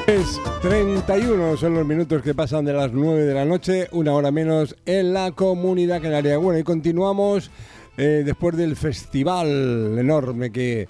31 son los minutos que pasan de las 9 de la noche, una hora menos en la Comunidad Canaria. Bueno, y continuamos después del festival enorme que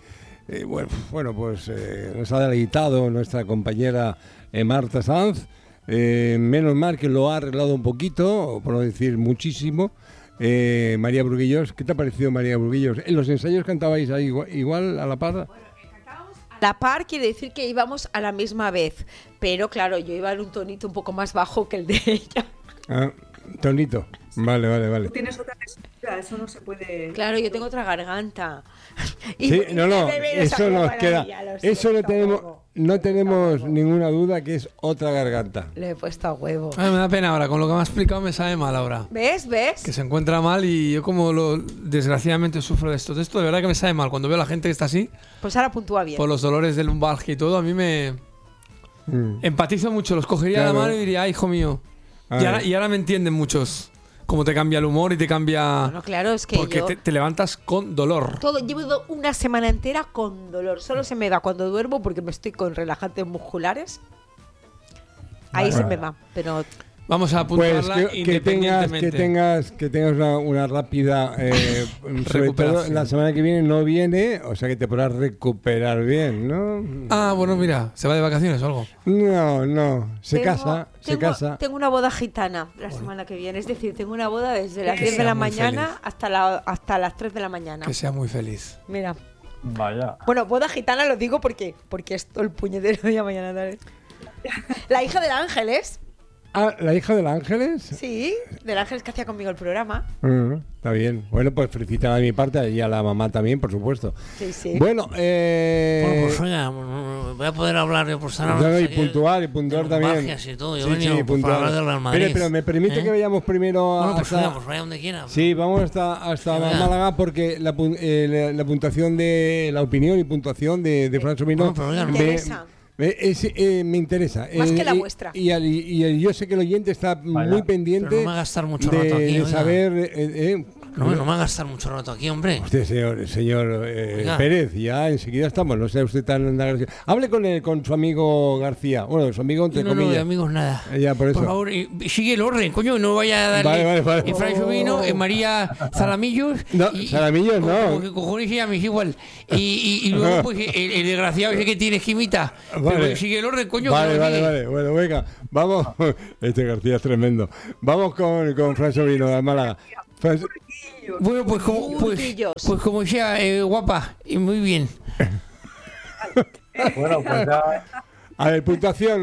nos ha deleitado nuestra compañera Marta Sanz. Menos mal que lo ha arreglado un poquito, por no decir muchísimo. María Burguillos, ¿qué te ha parecido, María Burguillos? ¿En los ensayos cantabais ahí igual a la par? La par quiere decir que íbamos a la misma vez, pero claro, yo iba en un tonito un poco más bajo que el de ella. Ah, tonito. Vale. Tú tienes otra textura, eso no se puede... Claro, yo tengo otra garganta. Sí, eso nos queda. Eso no tenemos ninguna duda que es otra garganta. Le he puesto a huevo. Ay, me da pena ahora, con lo que me ha explicado me sabe mal ahora. ¿Ves? Que se encuentra mal y yo desgraciadamente sufro de esto. De esto de verdad que me sabe mal. Cuando veo a la gente que está así, pues ahora puntúa bien. Por los dolores del lumbalgia y todo, a mí me empatizo mucho. Los cogería la mano y diría, ay, hijo mío. Y ahora me entienden muchos. Cómo te cambia el humor y te cambia... Bueno, claro, es que porque te levantas con dolor. Llevo una semana entera con dolor. Solo se me va cuando duermo porque me estoy con relajantes musculares. Ahí se me va, pero... Vamos a apuntarla pues que tengas una rápida sobre todo la semana que viene no viene, o sea que te podrás recuperar bien, ¿no? Ah, bueno, mira, ¿se va de vacaciones o algo? No, se casa. Tengo una boda gitana la semana que viene, es decir, tengo una boda desde las 10 de la mañana hasta las 3 de la mañana. Que sea muy feliz. Mira. Vaya. Bueno, boda gitana lo digo porque es todo el puñetero día mañana tarde. La hija del Ángeles. Ah, ¿la hija del Ángeles? Sí, del Ángeles que hacía conmigo el programa. Está bien. Bueno, pues felicitar de mi parte y a la mamá también, por supuesto. Sí. Bueno, pues oiga, voy a poder hablar yo por estar y puntual también. Y todo. Yo venía para hablar del Real Madrid. Pero me permite que vayamos primero pues vaya donde quiera. Sí, vamos hasta Málaga porque la puntuación de la opinión y puntuación de Fran Sobino me interesa. Más que la vuestra. Y yo sé que el oyente está muy pendiente no me va a gastar mucho rato aquí, de saber... no me va a gastar mucho rato aquí, hombre. Usted, señor Pérez, ya enseguida estamos. No sea usted tan... Hable con su amigo García. Bueno, su amigo entre comillas. No, de amigos nada. Ya, por eso. Por favor, sigue el orden, coño. No vaya a darle... Vale. Fray Sobino, María Zalamillos... No, Zalamillos no. Porque cojones se llama, es igual. Y luego, pues, el desgraciado ese que tiene esquimita... Pero sigue el orden, coño. Vale. Bueno, venga, vamos. Este García es tremendo. Vamos con Fran Sobino de Málaga. Bueno, pues como sea, guapa y muy bien. Bueno, pues ya... A ver, puntuación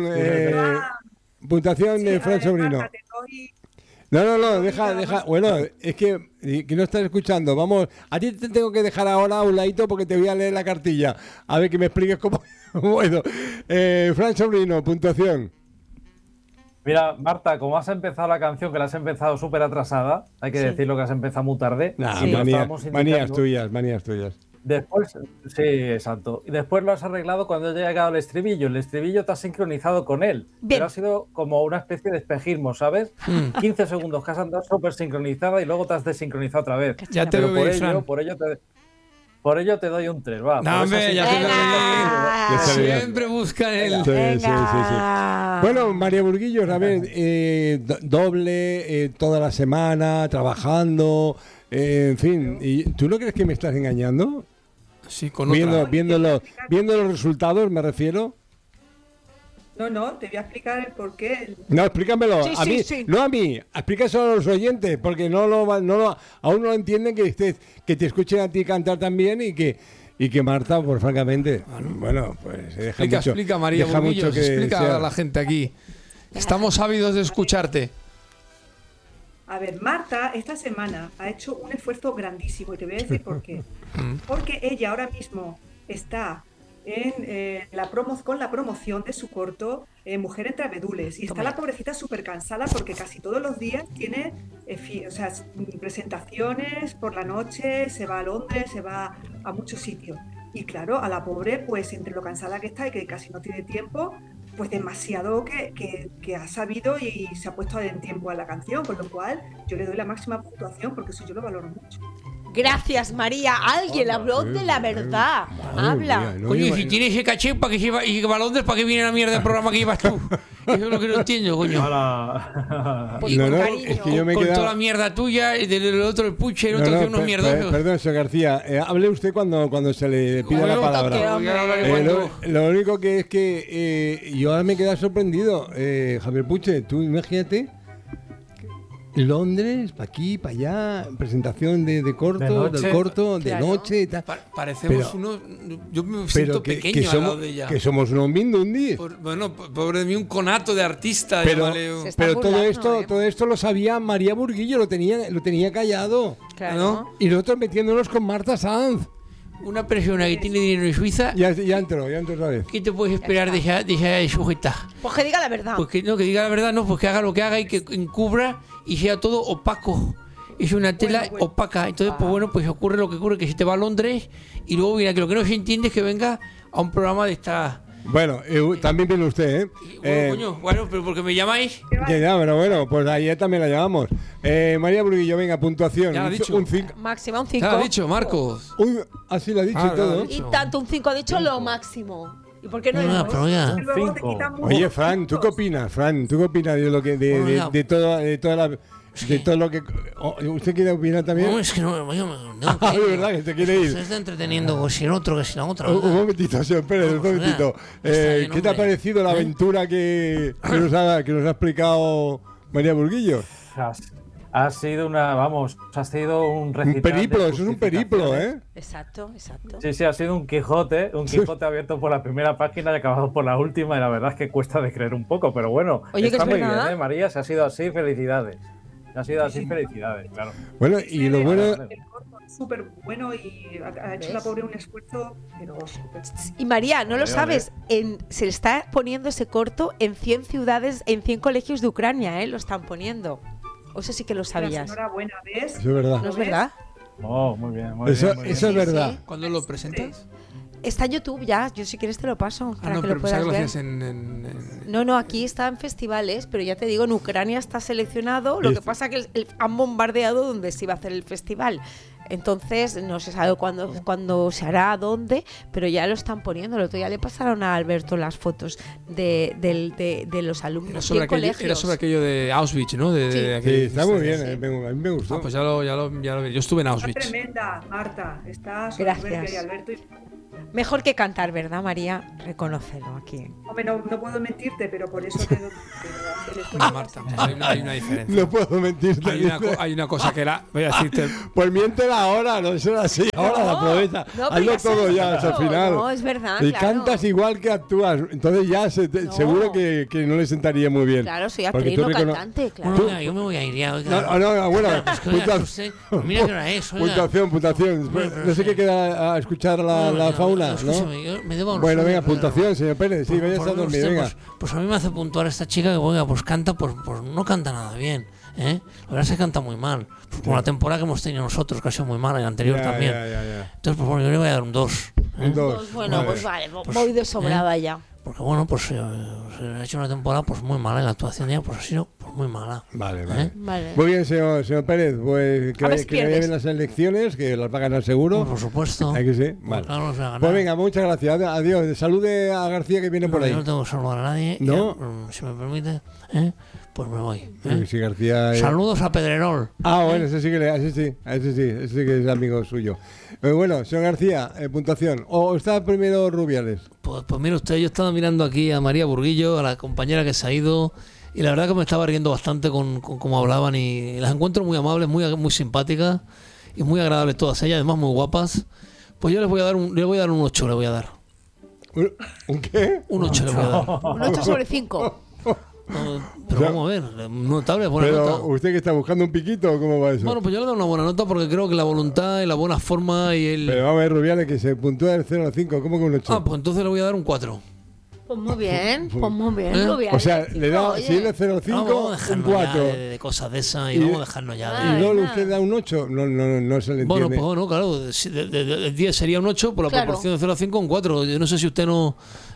de Fran Sobrino. No, deja. Bueno, es que no estás escuchando. Vamos, a ti te tengo que dejar ahora a un ladito porque te voy a leer la cartilla. A ver que me expliques cómo. Bueno, Fran Sobrino, puntuación. Mira, Marta, como has empezado la canción, que la has empezado súper atrasada, hay que decirlo que has empezado muy tarde. Manías tuyas. Después, sí, exacto. Y después lo has arreglado cuando ha llegado el estribillo. El estribillo te has sincronizado con él. Bien. Pero ha sido como una especie de espejismo, ¿sabes? 15 segundos que has andado súper sincronizada y luego te has desincronizado otra vez. Ya te veo bien, por ello te doy un 3, va. No, hombre, ya siempre buscan el... Sí. Bueno, María Burguillos, a ver, doble toda la semana, trabajando, en fin. ¿Y tú no crees que me estás engañando? Sí, con viendo los resultados, me refiero. No, te voy a explicar el porqué. No, explícamelo. Sí, a mí, sí. no a mí. Explícaselo a los oyentes, porque aún no entienden que te escuchen a ti cantar también y que Marta, pues francamente, bueno, pues explica María Burguillos, explica a la gente aquí. Estamos ávidos de escucharte. A ver, Marta esta semana ha hecho un esfuerzo grandísimo y te voy a decir por qué. Porque ella ahora mismo está con la promoción de su corto Mujer entre abedules, y está la pobrecita súper cansada porque casi todos los días tiene presentaciones por la noche, se va a Londres, se va a muchos sitios, y claro, a la pobre, pues entre lo cansada que está y que casi no tiene tiempo, pues demasiado que ha sabido y se ha puesto en tiempo a la canción, con lo cual yo le doy la máxima puntuación porque eso yo lo valoro mucho. Gracias, María. Alguien habló de la verdad. Habla. Coño, si tiene ese caché para que se va a Londres, ¿para qué viene la mierda del programa que llevas tú? Eso es lo que no entiendo, coño. Pues No, con no, cariño. es que yo me he Con quedado... toda la mierda tuya, y del otro el puche, el otro hace unos mierdosos. Perdón, señor García. Hable usted cuando se le pida Bueno, la palabra. toque, hombre. Lo único que es que yo ahora me he quedado sorprendido. Javier Puche, tú imagínate... Londres, para aquí, para allá, presentación de corto, del corto, de Claro. noche y tal. Parecemos unos... Yo me siento pequeño al lado de ella. que somos unos mindundis. Bueno, pobre de mí, un conato de artista. Pero, vale. Se está pero todo burlando, todo esto lo sabía María Burguillo, lo tenía callado. Claro. ¿no? Y nosotros metiéndonos con Marta Sanz. Una persona que tiene dinero en Suiza, Ya entró otra vez. ¿qué te puedes esperar de esa sujeta? Pues que diga la verdad. Pues que diga la verdad, no, pues que haga lo que haga y que encubra y sea todo opaco. Es una tela Bueno. opaca. Entonces, pues bueno, pues ocurre lo que ocurre, que se te va a Londres y luego viene que lo que no se entiende es que venga a un programa de esta... Bueno, también viene usted, ¿eh? Bueno, coño, bueno, pero porque me llamáis... Ya, pero bueno, pues ayer también la llamamos. María Burguillo, venga, puntuación. Ya lo ha dicho. Un 5. Máxima, un Ya 5. lo ha dicho, Marcos. Así lo ha dicho Ah, y todo. lo ha dicho. Y tanto un 5 ha dicho lo máximo. ¿Y por qué no? No, pero ya. Y luego te 5. quitan mucho. Oye, Fran, ¿tú qué opinas? Fran, ¿tú qué opinas de lo que de todo lo que usted quiere opinar también? No, es que no, yo me... Ah, es verdad que se quiere ir. Se está entreteniendo con si el otro, que si la otra. Un momentito, señor Pérez, un momentito. ¿Qué te ha parecido la aventura que nos ha explicado María Burguillo? Ha sido ha sido un recital. Un periplo, de eso es un periplo, justificaciones. ¿eh? Exacto. Sí, ha sido un Quijote abierto por la primera página y acabado por la última, y la verdad es que cuesta de creer un poco, pero bueno, Oye, está que es muy verdad. bien, María, si ha sido así, felicidades. Si ha sido así, felicidades, claro. Bueno, y lo bueno... El corto es súper bueno y ha hecho la pobre un esfuerzo, pero súper. Y María, no lo Vale, sabes, se le está poniendo ese corto en 100 ciudades, en 100 colegios de Ucrania, ¿eh? Lo están poniendo. O eso sí que lo sabías. Enhorabuena, ¿ves? Eso es verdad. ¿No es verdad? Oh, muy bien, muy Eso, bien. Muy bien. eso es Sí, verdad. sí. ¿Cuándo lo presentas? Está en YouTube ya, yo si quieres te lo paso para no, que pero lo pensaba puedas que lo ver. hacías en... No, aquí está en festivales, pero ya te digo, en Ucrania está seleccionado. Lo que pasa que han bombardeado donde se iba a hacer el festival. Entonces, no se sabe cuándo se hará, dónde, pero ya lo están poniendo. El otro día le pasaron a Alberto las fotos de los alumnos. Era 100 sobre, colegios. era sobre aquello de Auschwitz, ¿no? Sí. Sí, aquel- está muy bien, sí. a mí me gustó. Ah, pues ya lo vi. Yo estuve en Está Auschwitz. tremenda, Marta. Está Gracias. Soberbia y Alberto. Mejor que cantar, ¿verdad, María? Reconócelo aquí. Hombre, no puedo mentirte, pero por eso te No, Marta, hay una diferencia. No puedo mentirte. Hay una cosa que era... Voy a decirte... Pues miéntela ahora, no será así. Ahora la aprovecha. no, pero Hazlo ya todo sabes ya todo. al final. No, es verdad, Y claro. cantas igual que actúas. Entonces ya No. seguro que no le sentaría muy bien. Claro, soy Porque actriz, tú no recono- cantante, claro. Bueno, oiga, yo me voy a ir ya, oiga. No, bueno. Es que, oiga, usted, mira qué hora es, oiga. Puntuación. Bueno, pero No sé sí. qué queda a escuchar la fauna, ¿no? Escúchame, yo me debo a Bueno, venga, nosotros, puntuación, señor Pérez. Sí, Por- vaya por a lo menos dormir, usted, venga. pues a mí me hace puntuar esta chica que, oiga, pues canta, pues no canta nada bien, ¿eh? La verdad es que canta muy mal. Pues como la temporada que hemos tenido nosotros, que ha sido muy mala, y la anterior también. Ya. Entonces, pues bueno, yo le voy a dar un 2. Un 2. Pues bueno, pues vale, voy de sobrada ya. Porque bueno, pues se ha hecho una temporada pues muy mala y la actuación ya pues ha sido pues muy mala. Vale. Vale. Muy bien, señor Pérez. Pues que A ver vaya si que vaya pierdes. bien las elecciones, que las va a ganar seguro. Por supuesto. Hay que sí. Pues Vale. claro, nos va a ganar. Pues venga, muchas gracias. Adiós. Salude a García que viene por Yo ahí. no tengo que saludar a nadie. No. Ya, si me permite, pues me voy. Sí, García. Saludos a Pedrerol. Bueno, ese sí que es amigo suyo. Bueno, señor García, puntuación. ¿O está primero Rubiales? Pues mire usted, yo estaba mirando aquí a María Burguillo, a la compañera que se ha ido, y la verdad que me estaba riendo bastante con cómo hablaban, y las encuentro muy amables, muy simpáticas y muy agradables todas ellas, además muy guapas. Pues yo le voy a dar un 8, le voy a dar. ¿Un qué? Un 8 le voy a dar. Un 8 sobre 5. Pero vamos a ver, notable, buena Pero nota. usted que está buscando un piquito, ¿o ¿cómo va eso? Bueno, pues yo le doy una buena nota porque creo que la voluntad y la buena forma y el... Pero vamos a ver, Rubiales, que se puntúa del 0 al 5, ¿cómo que un 8? Pues entonces le voy a dar un 4. Pues muy bien, Rubiales. O sea, le da, Oye. si es de 0 al 5, Vamos a un dejarnos 4. ya de cosas de esas y Y- vamos a dejarnos ya de... Y luego nada. usted da un 8, no se le entiende. Bueno, pues bueno, claro, de 10 sería un 8, por la Claro. proporción de 0 a 5 un 4. Yo no sé si usted no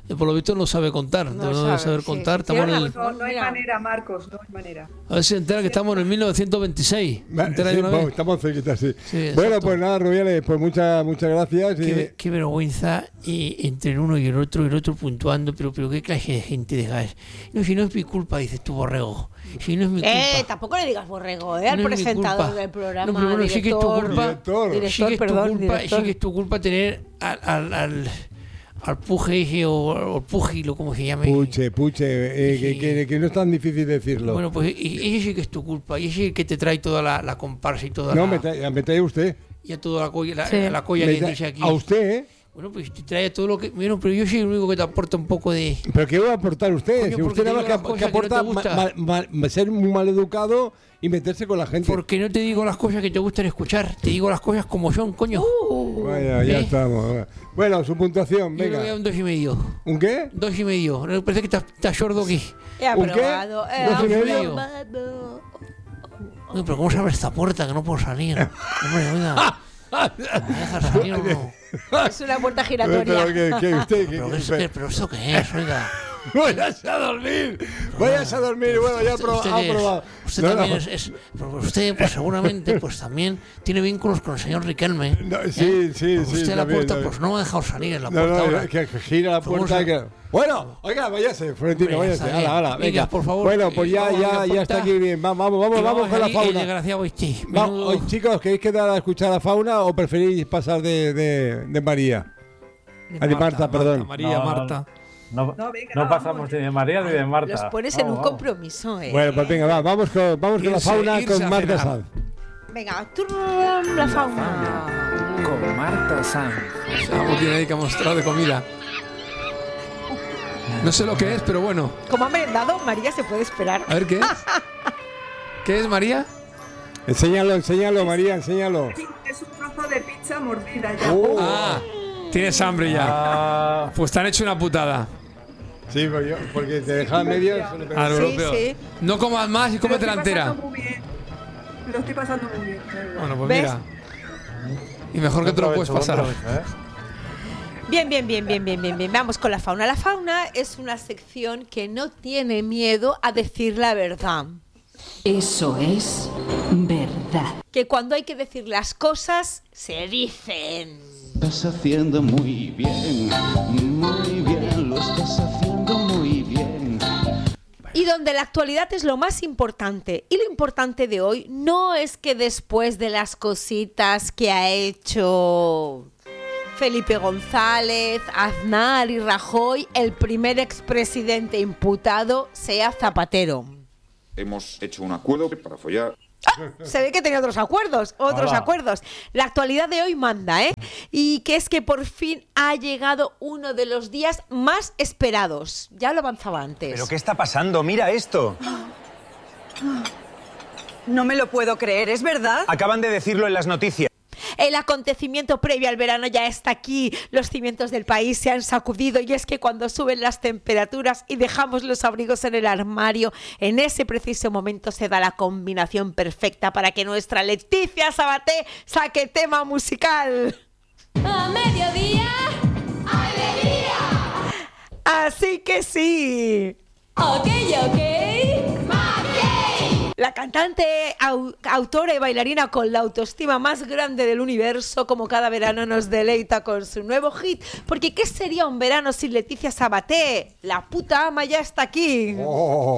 por lo visto no sabe contar. No debe sabe, saber sí. contar. Sí, Estamos en ahora el, No hay manera, Marcos, no hay manera. a ver si se entera que estamos en el 1926. ¿Se entera Sí, de una vez? estamos cerquita, sí. Sí, Bueno, exacto. pues nada, Rubiales, pues muchas gracias. Qué vergüenza entre el uno y el otro puntuando, pero qué clase de gente dejas. No, si no es mi culpa, dices tú, borrego. Si no es mi culpa. Tampoco le digas borrego, al No es mi presentador culpa. del programa. No, pero bueno, sí que es tu culpa. Director. Sí que es tu perdón, culpa, director. sí que es tu culpa tener al puje ese o púgilo, como se llame. Puche, Sí. que no es tan difícil decirlo. Bueno, pues ese sí que es tu culpa. Y ese es el que te trae toda la comparsa y toda No, la... me trae usted. Y a toda la colla, Sí. la colla Me que trae- dice aquí. a usted, ¿eh? Bueno, pues te trae todo lo que... Bueno, pero yo soy el único que te aporta un poco de... ¿Pero qué va a aportar usted? Coño, Si porque usted te nada digo más las que cosas que no aporta te gustan. ser muy mal educado y meterse con la gente. Porque no te digo las cosas que te gustan escuchar. Te digo las cosas como son, coño. Vaya, ya ¿Eh? estamos. Bueno, su puntuación, Yo le voy a venga. un 2,5. ¿Un qué? 2,5. Me parece que estás sordo aquí. He ¿Un qué? aprobado. He 2,5. aprobado. Oye, pero ¿cómo se abre esta puerta que no puedo salir? Hombre, oiga. ¿Me dejas salir o no? Es una puerta Pero giratoria. que usted... ¿Pero esto qué es, oiga? ¡Váyase a dormir! ¡Váyase a dormir! Bueno, ya ha ¿Usted qué es? probado. Usted No, también no. pero usted, pues seguramente, pues también tiene vínculos con el señor Riquelme. No, sí, sí, Pues sí. usted a la también, puerta, también. pues no me ha dejado salir en la No, puerta no, ahora. que gira la Pues puerta. vamos Que... Bueno, oiga, váyase, Florentino, Hombre, ya váyase. está bien. Hala, Venga, venga. por favor, Bueno, pues ya vamos a la está puerta. aquí bien. Vamos con la ahí, fauna. desgraciado este. Hoy, chicos, ¿queréis quedar a escuchar la fauna o preferís pasar de María? De Marta, perdón. María, No, Marta. No, No, venga, no vamos. pasamos ni de María ni de Marta. Los pones en un Vamos, vamos. compromiso, Bueno, pues venga, vamos con la Irse- fauna irse con a Marta cenar. Sanz. Venga, turrum, la fauna. Con Marta Sanz. Algo tiene ahí que ha mostrado de comida. No sé lo que es, pero bueno. Como ha merendado, María se puede esperar. A ver qué es. ¿Qué es, María? Enséñalo, María, enséñalo. Es un trozo de pizza mordida ya. Ah, tienes hambre ya. Ah, Pues te han hecho una putada. Sí, porque te dejaba medio. Al Sí, europeo. sí. No comas más y Lo cómetela estoy entera. pasando muy bien. Lo estoy pasando muy bien. de verdad. Bueno, pues ¿Ves? mira. Y mejor que te lo puedes buen pasar. provecho, ¿eh? Bien. Vamos con la fauna. La fauna es una sección que no tiene miedo a decir la verdad. Eso es verdad. Que cuando hay que decir las cosas, se dicen. Estás haciendo muy bien, lo estás haciendo muy bien. Y donde la actualidad es lo más importante. Y lo importante de hoy no es que después de las cositas que ha hecho Felipe González, Aznar y Rajoy, el primer expresidente imputado sea Zapatero. Hemos hecho un acuerdo para follar. Se ve que tenía otros acuerdos. La actualidad de hoy manda, ¿eh? Y que es que por fin ha llegado uno de los días más esperados. Ya lo avanzaba antes. ¿Pero qué está pasando? Mira esto. No me lo puedo creer, ¿es verdad? Acaban de decirlo en las noticias. El acontecimiento previo al verano ya está aquí. Los cimientos del país se han sacudido y es que cuando suben las temperaturas y dejamos los abrigos en el armario, en ese preciso momento se da la combinación perfecta para que nuestra Leticia Sabaté saque tema musical. A mediodía, alegría. Así que sí. Ok. La cantante, autora y bailarina con la autoestima más grande del universo, como cada verano nos deleita con su nuevo hit. Porque ¿qué sería un verano sin Leticia Sabaté? La puta ama ya está aquí. Oh.